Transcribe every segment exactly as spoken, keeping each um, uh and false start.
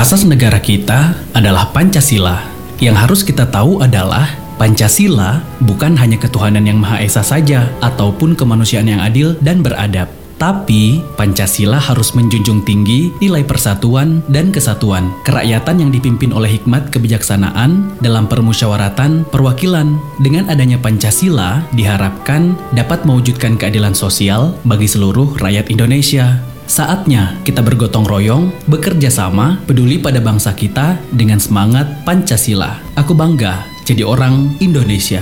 Asas negara kita adalah Pancasila. Yang harus kita tahu adalah Pancasila bukan hanya ketuhanan yang Maha Esa saja ataupun kemanusiaan yang adil dan beradab. Tapi Pancasila harus menjunjung tinggi nilai persatuan dan kesatuan, kerakyatan yang dipimpin oleh hikmat kebijaksanaan dalam permusyawaratan perwakilan. Dengan adanya Pancasila diharapkan dapat mewujudkan keadilan sosial bagi seluruh rakyat Indonesia. Saatnya kita bergotong royong, bekerja sama, peduli pada bangsa kita dengan semangat Pancasila. Aku bangga jadi orang Indonesia.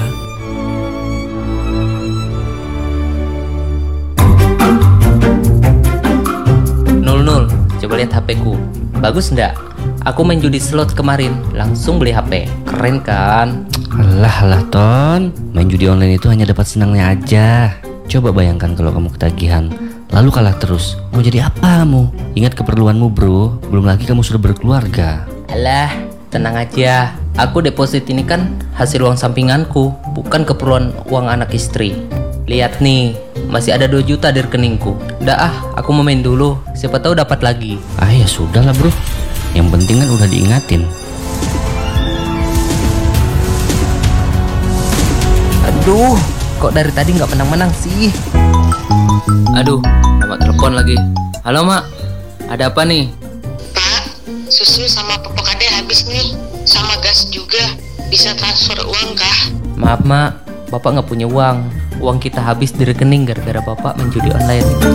Nul nul, coba lihat H P ku. Bagus ndak? Aku main judi slot kemarin, langsung beli H P. Keren kan? Alah alah Ton, main judi online itu hanya dapat senangnya aja. Coba bayangkan kalau kamu ketagihan, lalu kalah terus, mau jadi apa kamu? Ingat keperluanmu bro, belum lagi kamu sudah berkeluarga. Alah, tenang aja. Aku deposit ini kan hasil uang sampinganku, bukan keperluan uang anak istri. Lihat nih, masih ada dua juta di rekeningku. Udah ah, aku mau main dulu, siapa tahu dapat lagi. Ah ya sudah lah bro, yang penting kan udah diingatin. Aduh, kok dari tadi nggak menang-menang sih? Aduh, dapat telepon lagi. Halo mak, ada apa nih? Pak, susu sama popok ade habis nih, sama gas juga. Bisa transfer uang kah? Maaf mak, bapak nggak punya uang. Uang kita habis di rekening gara-gara bapak main judi online.